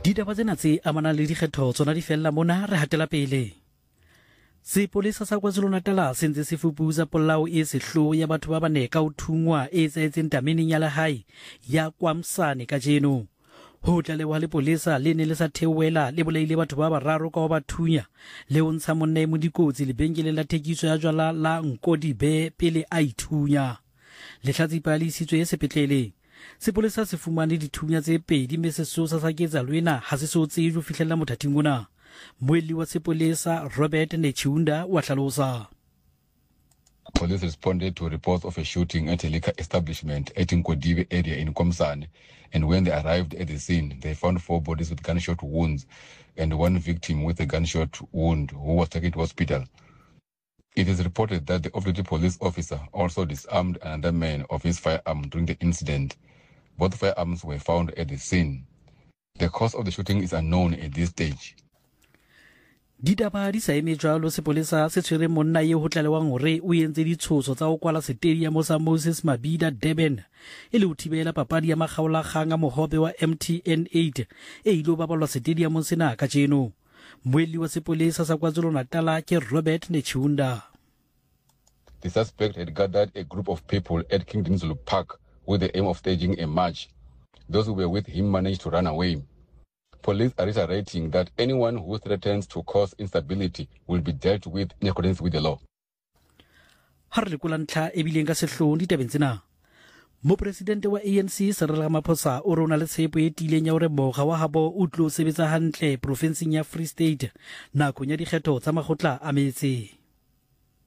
Ditaba tsena tse amana le dikgetho tsona di fella mona re hatela pele. Sepolesa sa KwaZulu-Natal se ntse se fupuza polao e sehloho ya batho ba bane ka uthungwa e etsaetseng tameneng ya lehae ya KwaMsane kajeno. Ho tlalewa le polesa le ne le sa theohela le bolaile batho ba bararo ka ho ba thunya le ho ntsha monna mo dikotsi lebenkeleng la thekiso ya jwala la Nkodibe pele a ithunya. Lehlatsipa le isitswe sepetlele. Sepolesa se fumane dithunya tse pedi mme sesosa sa ketsahalo ena ha se so tsejwe ho fihlella mothating ona. Moeli wa sepolesa Robert Nechunda wa hlalosa. Police responded to reports of a shooting at a liquor establishment at Nkodibe area in KwaMsane, and when they arrived at the scene, they found 4 bodies with gunshot wounds and 1 victim with a gunshot wound who was taken to hospital. It is reported that the off-duty police officer also disarmed another man of his firearm during the incident. Both firearms were found at the scene. The cause of the shooting is unknown at this stage. Ditaba di sa eme jwalo sepolesa se tshwere monna eo ho tlalewang hore o entse ditshoso tsa ho kwala stadium sa Moses Mabhida Durban e le ho thibela papadi ya makgaolakgang a mohope wa MTN 8 e ilo babalwa stadium sena ka jeno. Moeli wa sepolesa sa KwaZulu-Natal ke Robert Nechunda. The suspect had gathered a group of people at King Dinzulu Park with the aim of staging a march. Those who were with him managed to run away. Police are reiterating that anyone who threatens to cause instability will be dealt with in accordance with the law. Har le kulantla e bileng ka sehlong ditabeng tsena. Mopresidente wa ANC Cyril Ramaphosa o rona le tshepo e tileng ya hore moga wa habo o tlo sebetsa hantle provinseng ya Free State nakong ya dikgetho tsa makgotla a metse.